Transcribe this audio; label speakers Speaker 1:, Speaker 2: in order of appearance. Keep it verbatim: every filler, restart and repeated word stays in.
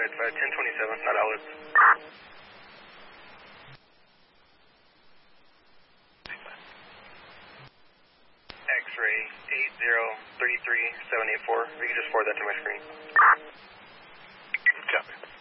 Speaker 1: it's uh, ten twenty-seven, not outlets. X-ray eight zero three three seven eight four. If you could just forward that to my screen.
Speaker 2: Copy.